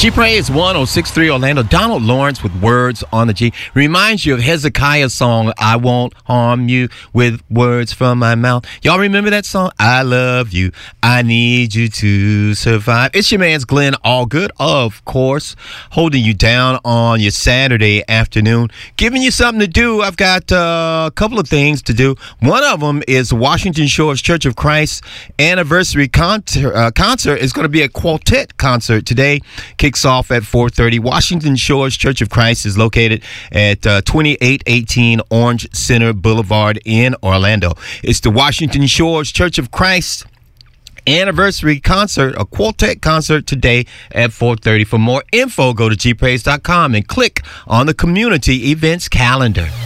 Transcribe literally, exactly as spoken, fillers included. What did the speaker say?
G Praise one oh six point three Orlando. Donald Lawrence with Words on the G. Reminds you of Hezekiah's song, I Won't Harm You with Words from My Mouth. Y'all remember that song? I love you. I need you to survive. It's your man's Glenn Allgood, of course, holding you down on your Saturday afternoon, giving you something to do. I've got uh, a couple of things to do. One of them is Washington Shores Church of Christ anniversary concert. Uh, concert is going to be a quartet concert today. Kicks off at four thirty. Washington Shores Church of Christ is located at uh, twenty-eight eighteen Orange Center Boulevard in Orlando. It's the Washington Shores Church of Christ anniversary concert, a quartet concert today at four thirty. For more info, go to g praise dot com and click on the community events calendar.